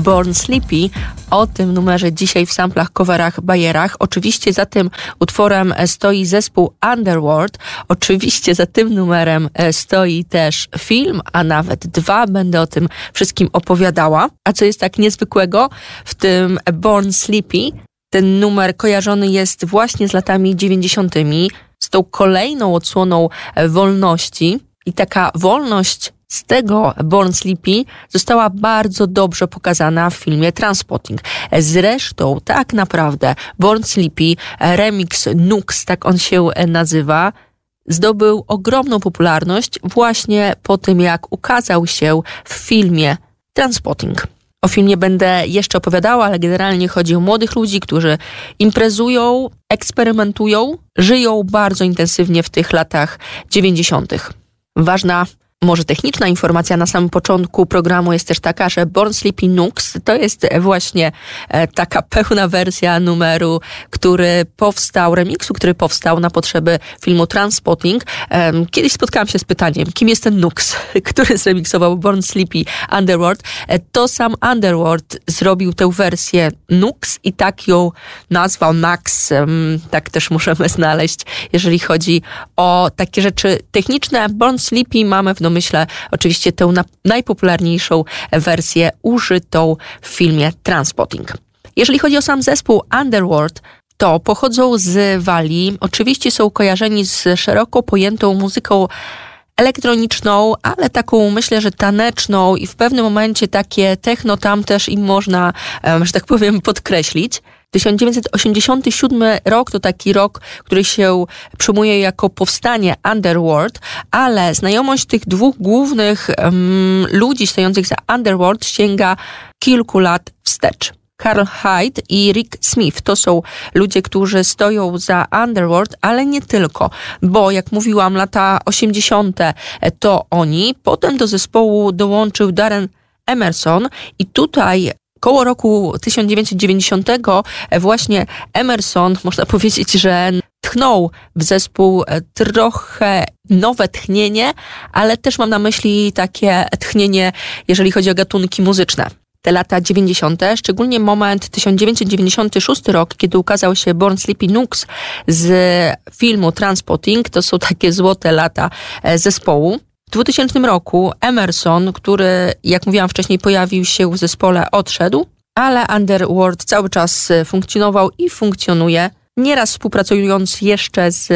Born Sleepy. O tym numerze dzisiaj w samplach, coverach, bajerach. Oczywiście za tym utworem stoi zespół Underworld. Oczywiście za tym numerem stoi też film, a nawet dwa. Będę o tym wszystkim opowiadała. A co jest tak niezwykłego w tym Born Sleepy? Ten numer kojarzony jest właśnie z latami 90. z tą kolejną odsłoną wolności. I taka wolność z tego Born Sleepy została bardzo dobrze pokazana w filmie Trainspotting. Zresztą tak naprawdę Born Sleepy, remix Nux, tak on się nazywa, zdobył ogromną popularność właśnie po tym, jak ukazał się w filmie Trainspotting. O filmie będę jeszcze opowiadała, ale generalnie chodzi o młodych ludzi, którzy imprezują, eksperymentują, żyją bardzo intensywnie w tych latach 90. Ważna, może techniczna informacja na samym początku programu jest też taka, że Born Sleepy Nux to jest właśnie taka pełna wersja numeru, remiksu, który powstał na potrzeby filmu Trainspotting. Kiedyś spotkałam się z pytaniem, kim jest ten Nux, który zremiksował Born Sleepy Underworld. To sam Underworld zrobił tę wersję Nux i tak ją nazwał Nux. Tak też możemy znaleźć, jeżeli chodzi o takie rzeczy techniczne. Born Sleepy mamy w domyśle oczywiście tę najpopularniejszą wersję użytą w filmie Trainspotting. Jeżeli chodzi o sam zespół Underworld, to pochodzą z Walii. Oczywiście są kojarzeni z szeroko pojętą muzyką elektroniczną, ale taką myślę, że taneczną i w pewnym momencie takie techno tam też im można, że tak powiem, podkreślić. 1987 rok to taki rok, który się przyjmuje jako powstanie Underworld, ale znajomość tych dwóch głównych ludzi stojących za Underworld sięga kilku lat wstecz. Carl Hyde i Rick Smith to są ludzie, którzy stoją za Underworld, ale nie tylko, bo jak mówiłam, lata 80. to oni. Potem do zespołu dołączył Darren Emerson i tutaj koło roku 1990 właśnie Emerson, można powiedzieć, że tchnął w zespół trochę nowe tchnienie, ale też mam na myśli takie tchnienie, jeżeli chodzi o gatunki muzyczne. Te lata 90., szczególnie moment 1996 rok, kiedy ukazał się Born Sleepy Nux z filmu Trainspotting, to są takie złote lata zespołu. W 2000 roku Emerson, który, jak mówiłam wcześniej, pojawił się w zespole, odszedł, ale Underworld cały czas funkcjonował i funkcjonuje, nieraz współpracując jeszcze z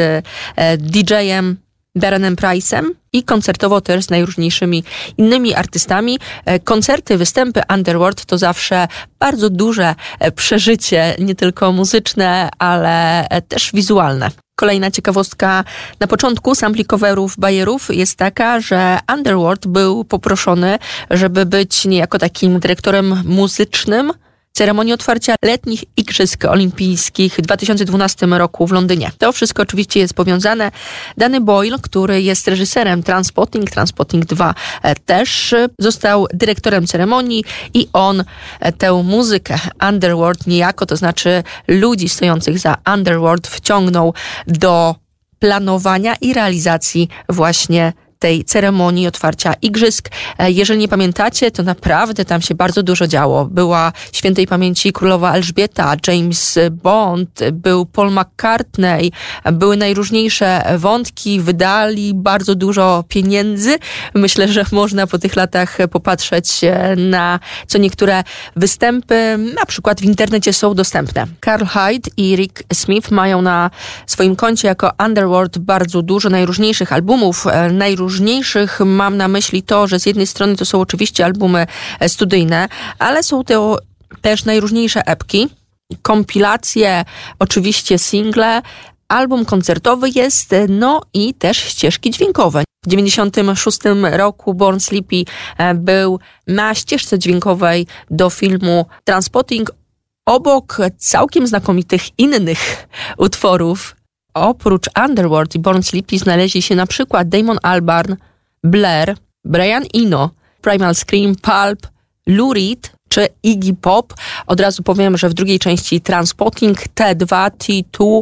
DJ-em Darrenem Price'em i koncertowo też z najróżniejszymi innymi artystami. Koncerty, występy Underworld to zawsze bardzo duże przeżycie, nie tylko muzyczne, ale też wizualne. Kolejna ciekawostka na początku sampli coverów, bajerów jest taka, że Underworld był poproszony, żeby być niejako takim dyrektorem muzycznym ceremonii otwarcia letnich Igrzysk Olimpijskich w 2012 roku w Londynie. To wszystko oczywiście jest powiązane. Danny Boyle, który jest reżyserem Trainspotting 2 też został dyrektorem ceremonii i on tę muzykę Underworld niejako, to znaczy ludzi stojących za Underworld, wciągnął do planowania i realizacji właśnie tej ceremonii otwarcia igrzysk. Jeżeli nie pamiętacie, to naprawdę tam się bardzo dużo działo. Była świętej pamięci królowa Elżbieta, James Bond, był Paul McCartney, były najróżniejsze wątki, wydali bardzo dużo pieniędzy. Myślę, że można po tych latach popatrzeć na co niektóre występy, na przykład w internecie są dostępne. Carl Hyde i Rick Smith mają na swoim koncie jako Underworld bardzo dużo najróżniejszych albumów, najróżniejszych mam na myśli to, że z jednej strony to są oczywiście albumy studyjne, ale są to też najróżniejsze epki, kompilacje, oczywiście single, album koncertowy jest, no i też ścieżki dźwiękowe. W 1996 roku Born Sleepy był na ścieżce dźwiękowej do filmu Trainspotting obok całkiem znakomitych innych utworów. Oprócz Underworld i Born Sleepy znaleźli się na przykład Damon Albarn, Blair, Brian Eno, Primal Scream, Pulp, Lou Reed czy Iggy Pop. Od razu powiem, że w drugiej części Trainspotting T2, T2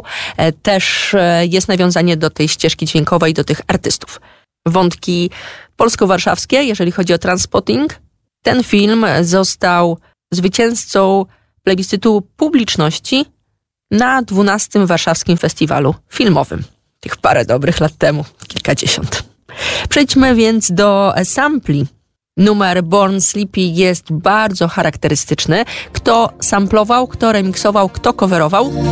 też jest nawiązanie do tej ścieżki dźwiękowej, do tych artystów. Wątki polsko-warszawskie, jeżeli chodzi o Trainspotting. Ten film został zwycięzcą plebiscytu publiczności na 12. Warszawskim Festiwalu Filmowym. Tych parę dobrych lat temu, kilkadziesiąt. Przejdźmy więc do sampli. Numer Born Sleepy jest bardzo charakterystyczny. Kto samplował, kto remiksował, kto coverował,